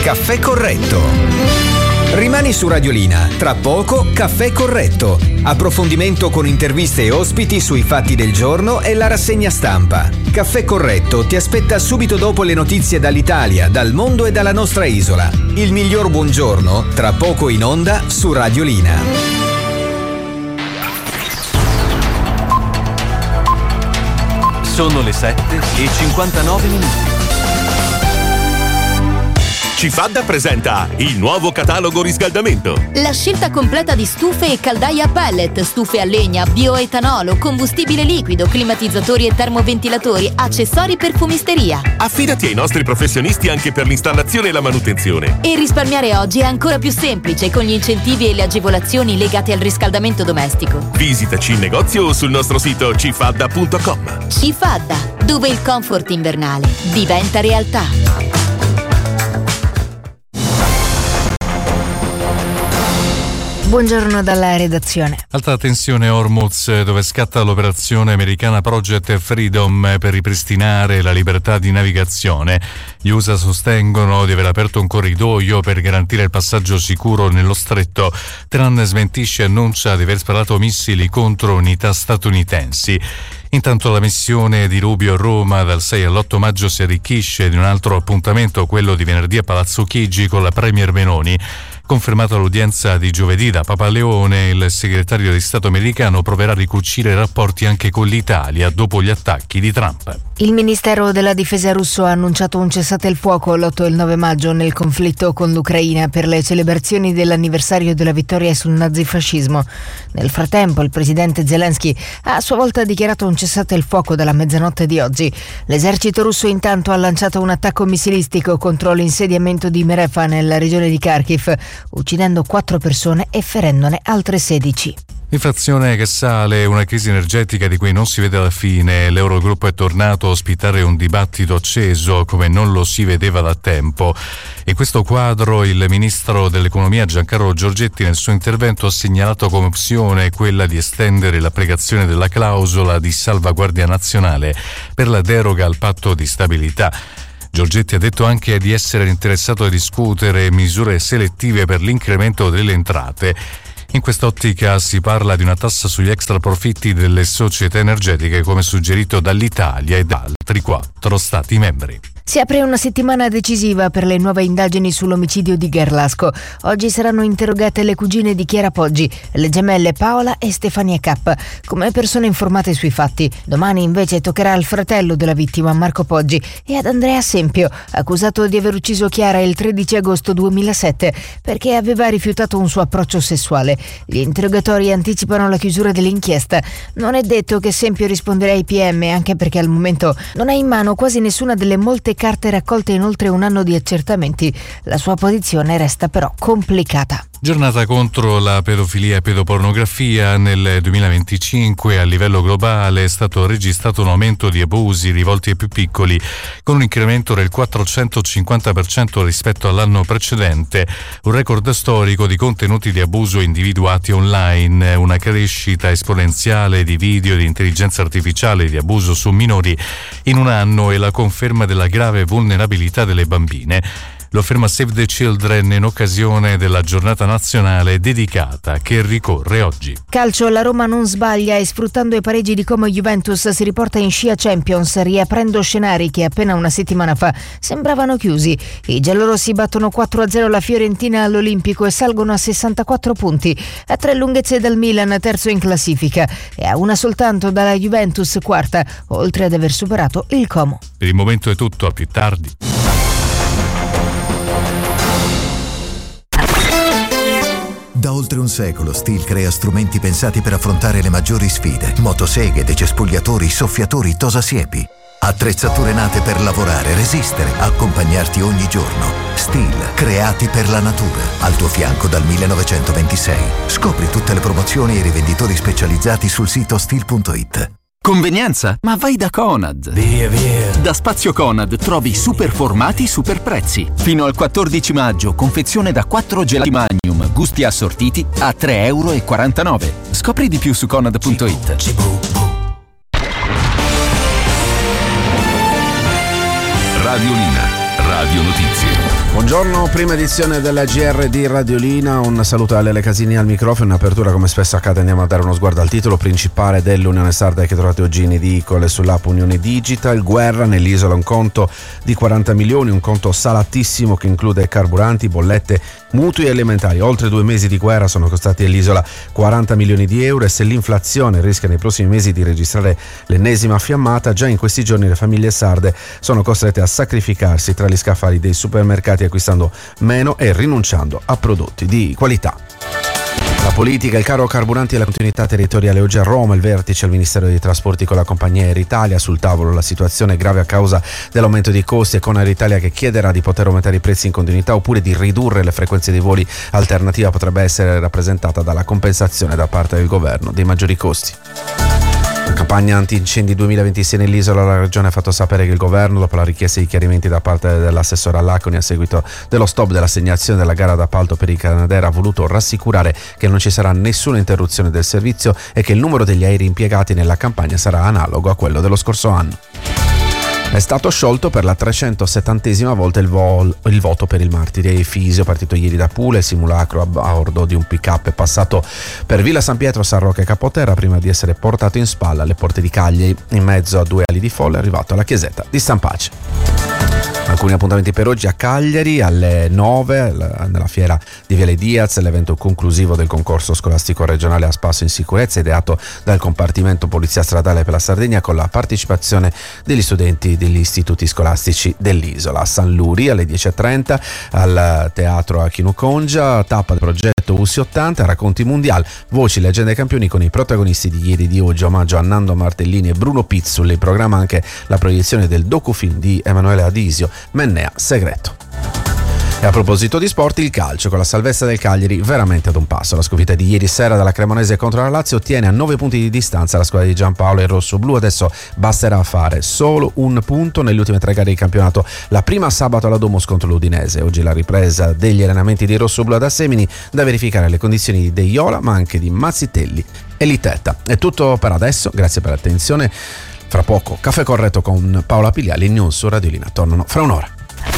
Caffè Corretto. Rimani su Radiolina, tra poco Caffè Corretto. Approfondimento con interviste e ospiti sui fatti del giorno e la rassegna stampa. Caffè Corretto ti aspetta subito dopo le notizie dall'Italia, dal mondo e dalla nostra isola. Il miglior buongiorno, tra poco in onda su Radiolina. Sono le 7:59. Cifadda presenta il nuovo catalogo riscaldamento. La scelta completa di stufe e caldaie a pellet, stufe a legna, bioetanolo, combustibile liquido, climatizzatori e termoventilatori, accessori per fumisteria. Affidati ai nostri professionisti anche per l'installazione e la manutenzione. E risparmiare oggi è ancora più semplice con gli incentivi e le agevolazioni legate al riscaldamento domestico. Visitaci in negozio o sul nostro sito cifadda.com. Cifadda, dove il comfort invernale diventa realtà. Buongiorno dalla redazione. Alta tensione a Hormuz, dove scatta l'operazione americana Project Freedom per ripristinare la libertà di navigazione. Gli USA sostengono di aver aperto un corridoio per garantire il passaggio sicuro nello stretto. Teheran smentisce e annuncia di aver sparato missili contro unità statunitensi. Intanto la missione di Rubio a Roma dal 6 all'8 maggio si arricchisce di un altro appuntamento, quello di venerdì a Palazzo Chigi con la Premier Meloni. Confermata l'udienza di giovedì da Papa Leone, il segretario di Stato americano proverà a ricucire i rapporti anche con l'Italia dopo gli attacchi di Trump. Il Ministero della Difesa russo ha annunciato un cessate il fuoco l'8 e il 9 maggio nel conflitto con l'Ucraina per le celebrazioni dell'anniversario della vittoria sul nazifascismo. Nel frattempo il presidente Zelensky ha a sua volta dichiarato un cessate il fuoco dalla mezzanotte di oggi. L'esercito russo intanto ha lanciato un attacco missilistico contro l'insediamento di Merefa nella regione di Kharkiv, uccidendo 4 persone e ferendone altre 16. Inflazione che sale, una crisi energetica di cui non si vede la fine. L'Eurogruppo è tornato a ospitare un dibattito acceso come non lo si vedeva da tempo. In questo quadro il ministro dell'economia Giancarlo Giorgetti nel suo intervento ha segnalato come opzione quella di estendere l'applicazione della clausola di salvaguardia nazionale per la deroga al patto di stabilità. Giorgetti ha detto anche di essere interessato a discutere misure selettive per l'incremento delle entrate. In quest'ottica si parla di una tassa sugli extraprofitti delle società energetiche come suggerito dall'Italia e da altri 4 Stati membri. Si apre una settimana decisiva per le nuove indagini sull'omicidio di Garlasco. Oggi saranno interrogate le cugine di Chiara Poggi, le gemelle Paola e Stefania K, come persone informate sui fatti. Domani invece toccherà al fratello della vittima, Marco Poggi, e ad Andrea Sempio, accusato di aver ucciso Chiara il 13 agosto 2007 perché aveva rifiutato un suo approccio sessuale. Gli interrogatori anticipano la chiusura dell'inchiesta. Non è detto che Sempio risponderà ai PM, anche perché al momento non ha in mano quasi nessuna delle molte carte raccolte in oltre un anno di accertamenti. La sua posizione resta però complicata. Giornata contro la pedofilia e pedopornografia. Nel 2025 a livello globale è stato registrato un aumento di abusi rivolti ai più piccoli, con un incremento del 450% rispetto all'anno precedente, un record storico di contenuti di abuso individuati online, una crescita esponenziale di video di intelligenza artificiale di abuso su minori in un anno e la conferma della grave vulnerabilità delle bambine. Lo afferma Save the Children in occasione della giornata nazionale dedicata che ricorre oggi. Calcio, la Roma non sbaglia e sfruttando i pareggi di Como Juventus si riporta in scia Champions, riaprendo scenari che appena una settimana fa sembravano chiusi. I giallorossi battono 4-0 la Fiorentina all'Olimpico e salgono a 64 punti, a 3 lunghezze dal Milan, terzo in classifica, e a una soltanto dalla Juventus, quarta, oltre ad aver superato il Como. Per il momento è tutto, a più tardi. Da oltre un secolo Stihl crea strumenti pensati per affrontare le maggiori sfide. Motoseghe, decespugliatori, soffiatori, tosasiepi. Attrezzature nate per lavorare, resistere, accompagnarti ogni giorno. Stihl, creati per la natura. Al tuo fianco dal 1926. Scopri tutte le promozioni e i rivenditori specializzati sul sito stihl.it. Convenienza? Ma vai da Conad! Via! Da Spazio Conad trovi super formati, super prezzi. Fino al 14 maggio, confezione da 4 gelati Magnum, gusti assortiti a €3,49. Scopri di più su Conad.it. Radiolina, Radio Notizie. Buongiorno, prima edizione della GR di Radiolina, un saluto a Lele Casini al microfono. In apertura, come spesso accade, andiamo a dare uno sguardo al titolo principale dell'Unione Sarda che trovate oggi in edicole sull'app Unione Digital. Guerra nell'isola, un conto di 40 milioni, un conto salatissimo che include carburanti, bollette, mutui e elementari. Oltre 2 mesi di guerra sono costati all'isola 40 milioni di euro e se l'inflazione rischia nei prossimi mesi di registrare l'ennesima fiammata, già in questi giorni le famiglie sarde sono costrette a sacrificarsi tra gli scaffali dei supermercati acquistando meno e rinunciando a prodotti di qualità. La politica, il caro carburanti e la continuità territoriale. Oggi a Roma il vertice al Ministero dei Trasporti con la compagnia Air Italia. Sul tavolo la situazione è grave a causa dell'aumento dei costi e con Air Italia che chiederà di poter aumentare i prezzi in continuità oppure di ridurre le frequenze dei voli. Alternativa potrebbe essere rappresentata dalla compensazione da parte del governo dei maggiori costi. La campagna antincendi 2026 nell'isola, la regione ha fatto sapere che il governo, dopo la richiesta di chiarimenti da parte dell'assessore all'Aconi a seguito dello stop dell'assegnazione della gara d'appalto per il Canadair, ha voluto rassicurare che non ci sarà nessuna interruzione del servizio e che il numero degli aerei impiegati nella campagna sarà analogo a quello dello scorso anno. È stato sciolto per la 370esima volta il voto per il martire Efisio, partito ieri da Pula. Il simulacro a bordo di un pick-up è passato per Villa San Pietro, San Rocco e Capoterra prima di essere portato in spalla alle porte di Cagliari. In mezzo a 2 ali di folla è arrivato alla chiesetta di San Pace. Alcuni appuntamenti per oggi a Cagliari alle 9 nella fiera di Viale Diaz, l'evento conclusivo del concorso scolastico regionale a spasso in sicurezza ideato dal compartimento Polizia Stradale per la Sardegna con la partecipazione degli studenti degli istituti scolastici dell'isola. A San Luri alle 10.30 al teatro Achinu Congia, tappa del progetto USI 80, racconti mondiali, voci, leggende e campioni con i protagonisti di ieri e di oggi. Omaggio a Nando Martellini e Bruno Pizzulli. In programma anche la proiezione del docufilm di Emanuele Adisio, Mennea Segreto. E a proposito di sport, il calcio con la salvezza del Cagliari veramente ad un passo. La sconfitta di ieri sera dalla Cremonese contro la Lazio tiene a 9 punti di distanza la squadra di Giampaolo e Rossoblu. Adesso basterà fare solo un punto nelle ultime 3 gare di campionato. La prima sabato alla Domus contro l'Udinese. Oggi la ripresa degli allenamenti di Rossoblu ad Assemini, da verificare le condizioni di De Iola ma anche di Mazzitelli e Litetta. È tutto per adesso, grazie per l'attenzione. Fra poco Caffè Corretto con Paola Pigliali, news su Radiolina tornano fra un'ora.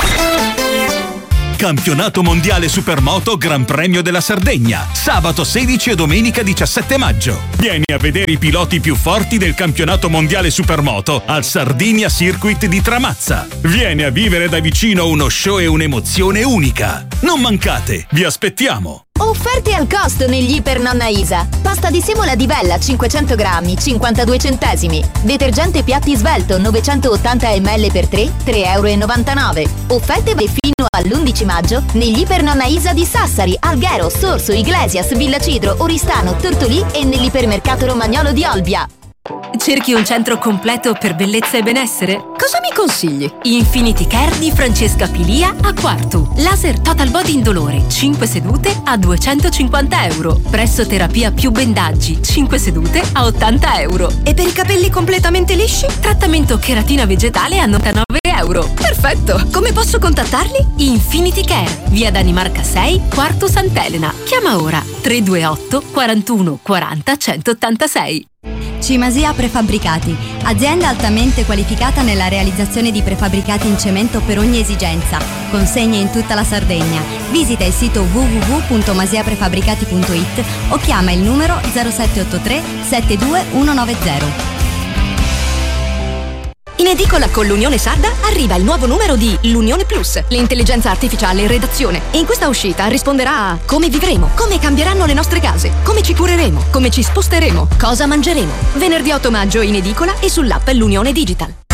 Campionato mondiale Supermoto Gran Premio della Sardegna, sabato 16 e domenica 17 maggio. Vieni a vedere i piloti più forti del campionato mondiale Supermoto al Sardinia Circuit di Tramazza. Vieni a vivere da vicino uno show e un'emozione unica. Non mancate, vi aspettiamo. Offerte al costo negli Iper Nonna Isa. Pasta di semola di Vella 500 grammi, 52 centesimi. Detergente piatti svelto 980 ml per 3, 3,99 €. Offerte fino all'11 maggio negli Iper Nonna Isa di Sassari, Alghero, Sorso, Iglesias, Villa Cidro, Oristano, Tortolì e nell'ipermercato Romagnolo di Olbia. Cerchi un centro completo per bellezza e benessere? Cosa mi consigli? Infinity Care di Francesca Pilia a Quartu. Laser Total Body indolore, 5 sedute a 250 €. Pressoterapia più bendaggi, 5 sedute a 80 €. E per i capelli completamente lisci? Trattamento cheratina vegetale a 99 €. Perfetto! Come posso contattarli? Infinity Care, via Danimarca 6, Quartu Sant'Elena. Chiama ora 328 41 40 186. Cimasia Prefabbricati, azienda altamente qualificata nella realizzazione di prefabbricati in cemento per ogni esigenza. Consegne in tutta la Sardegna. Visita il sito www.masiaprefabbricati.it o chiama il numero 0783 72190. In edicola con l'Unione Sarda arriva il nuovo numero di l'Unione Plus, l'intelligenza artificiale in redazione. E in questa uscita risponderà a come vivremo, come cambieranno le nostre case, come ci cureremo, come ci sposteremo, cosa mangeremo. Venerdì 8 maggio in edicola e sull'app L'Unione Digital.